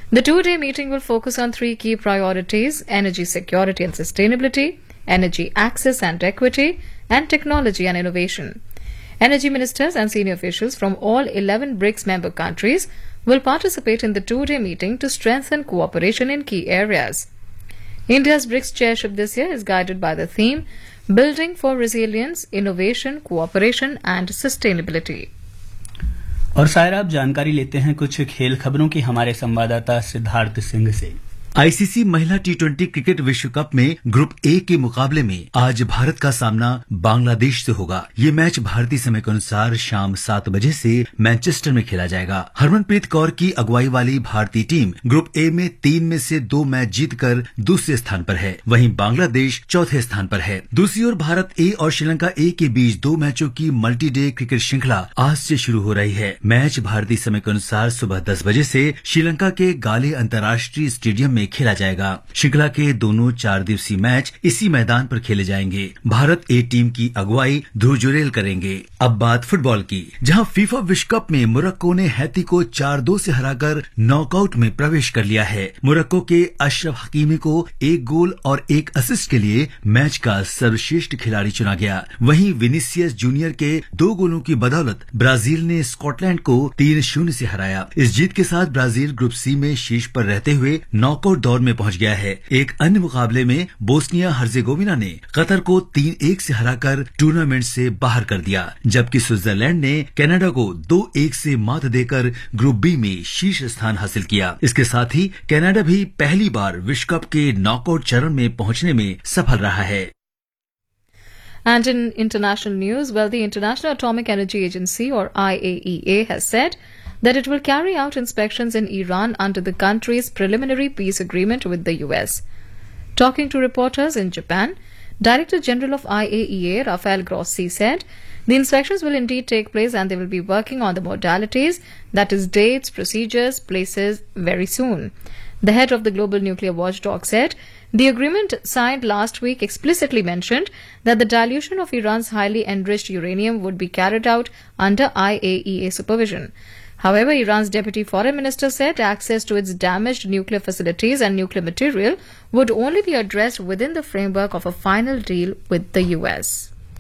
The two-day meeting will focus on three key priorities: energy security and sustainability, energy access and equity, and technology and innovation. Energy ministers and senior officials from all 11 BRICS member countries will participate in the two-day meeting to strengthen cooperation in key areas. India's BRICS chairship this year is guided by the theme Building for Resilience, Innovation, Cooperation and Sustainability. और सायरा, अब जानकारी लेते हैं कुछ खेल खबरों की हमारे संवाददाता सिद्धार्थ सिंह से। आईसीसी महिला टी20 क्रिकेट विश्व कप में ग्रुप ए के मुकाबले में आज भारत का सामना बांग्लादेश से होगा। ये मैच भारतीय समय के अनुसार शाम 7 बजे से मैनचेस्टर में खेला जाएगा। हरमनप्रीत कौर की अगुवाई वाली भारतीय टीम ग्रुप ए में 3 में से 2 मैच जीतकर दूसरे स्थान पर है, वहीं बांग्लादेश चौथे स्थान पर है। दूसरी ओर भारत ए और श्रीलंका ए के बीच 2 मैचों की मल्टी डे क्रिकेट श्रृंखला आज से शुरू हो रही है। मैच भारतीय समय के अनुसार सुबह 10 बजे से श्रीलंका के गाले अंतर्राष्ट्रीय स्टेडियम में खेला जाएगा। श्रृंखला के दोनों 4 दिवसीय मैच इसी मैदान पर खेले जाएंगे। भारत ए टीम की अगुवाई ध्रुव जुरेल करेंगे। अब बात फुटबॉल की, जहां फीफा विश्व कप में मोरक्को ने हैती को 4-2 से हराकर नॉकआउट में प्रवेश कर लिया है। मोरक्को के अशरफ हकीमी को 1 गोल और 1 असिस्ट के लिए मैच का सर्वश्रेष्ठ खिलाड़ी चुना गया। वहीं विनीसियस जूनियर के 2 गोलों की बदौलत ब्राजील ने स्कॉटलैंड को 3-0 से हराया। इस जीत के साथ ब्राजील ग्रुप सी में शीर्ष पर रहते हुए नॉकआउट दौर में पहुंच गया है। एक अन्य मुकाबले में बोस्निया हर्जेगोविना ने कतर को 3-1 से हराकर टूर्नामेंट से बाहर कर दिया, जबकि स्विट्जरलैंड ने कनाडा को 2-1 से मात देकर ग्रुप बी में शीर्ष स्थान हासिल किया। इसके साथ ही कनाडा भी पहली बार विश्व कप के नॉकआउट चरण में पहुंचने में सफल रहा है। And in international news, the International Atomic Energy Agency, or IAEA, has said that it will carry out inspections in Iran under the country's preliminary peace agreement with the US. Talking to reporters in Japan, Director General of IAEA, Rafael Grossi, said the inspections will indeed take place and they will be working on the modalities, that is, dates, procedures, places, very soon. The head of the Global Nuclear Watchdog said the agreement signed last week explicitly mentioned that the dilution of Iran's highly enriched uranium would be carried out under IAEA supervision. However, Iran's Deputy Foreign Minister said access to its damaged nuclear facilities and nuclear material would only be addressed within the framework of a final deal with the US.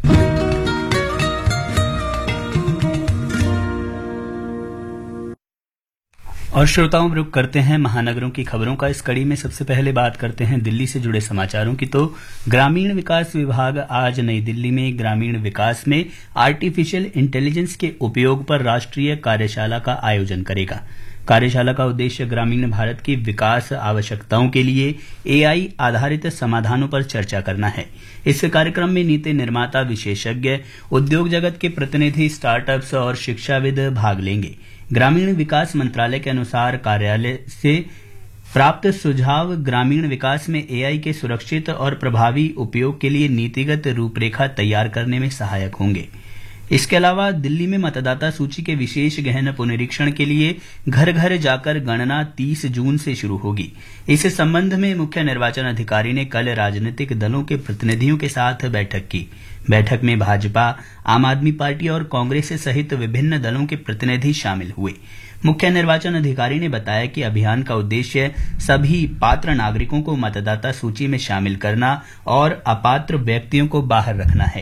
और श्रोताओं, रुक करते हैं महानगरों की खबरों का। इस कड़ी में सबसे पहले बात करते हैं दिल्ली से जुड़े समाचारों की। तो ग्रामीण विकास विभाग आज नई दिल्ली में ग्रामीण विकास में आर्टिफिशियल इंटेलिजेंस के उपयोग पर राष्ट्रीय कार्यशाला का आयोजन करेगा। कार्यशाला का उद्देश्य ग्रामीण भारत की विकास आवश्यकताओं के लिए एआई आधारित समाधानों पर चर्चा करना है। इस कार्यक्रम में नीति निर्माता, विशेषज्ञ, उद्योग जगत के प्रतिनिधि, स्टार्टअप्स और शिक्षाविद भाग लेंगे। ग्रामीण विकास मंत्रालय के अनुसार कार्यालय से प्राप्त सुझाव ग्रामीण विकास में एआई के सुरक्षित और प्रभावी उपयोग के लिए नीतिगत रूपरेखा तैयार करने में सहायक होंगे। इसके अलावा दिल्ली में मतदाता सूची के विशेष गहन पुनरीक्षण के लिए घर घर जाकर गणना 30 जून से शुरू होगी। इस संबंध में मुख्य निर्वाचन अधिकारी ने कल राजनीतिक दलों के प्रतिनिधियों के साथ बैठक की। बैठक में भाजपा, आम आदमी पार्टी और कांग्रेस सहित विभिन्न दलों के प्रतिनिधि शामिल हुए। मुख्य निर्वाचन अधिकारी ने बताया कि अभियान का उद्देश्य सभी पात्र नागरिकों को मतदाता सूची में शामिल करना और अपात्र व्यक्तियों को बाहर रखना है।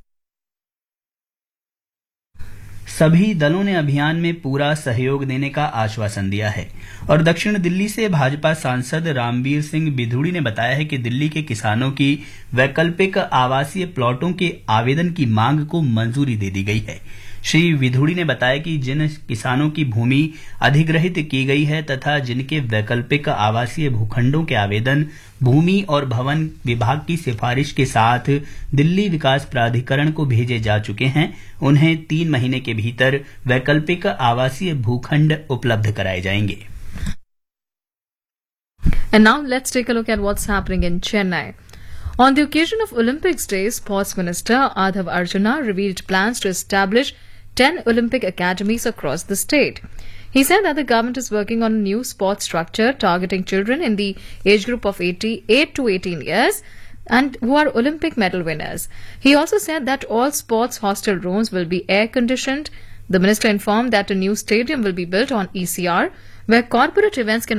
सभी दलों ने अभियान में पूरा सहयोग देने का आश्वासन दिया है। और दक्षिण दिल्ली से भाजपा सांसद रामवीर सिंह बिधूड़ी ने बताया है कि दिल्ली के किसानों की वैकल्पिक आवासीय प्लॉटों के आवेदन की मांग को मंजूरी दे दी गई है। श्री विधूड़ी ने बताया कि जिन किसानों की भूमि अधिग्रहित की गई है तथा जिनके वैकल्पिक आवासीय भूखंडों के आवेदन भूमि और भवन विभाग की सिफारिश के साथ दिल्ली विकास प्राधिकरण को भेजे जा चुके हैं, उन्हें 3 महीने के भीतर वैकल्पिक आवासीय भूखंड उपलब्ध कराए जाएंगे। And now let's take a look at what's happening in Chennai. On the occasion of Olympics Day, Sports Minister Adhav Arjuna revealed plans to establish 10 Olympic academies across the state. He said that the government is working on a new sports structure targeting children in the age group of 8 to 18 years and who are Olympic medal winners. He also said that all sports hostel rooms will be air-conditioned. The minister informed that a new stadium will be built on ECR where corporate events can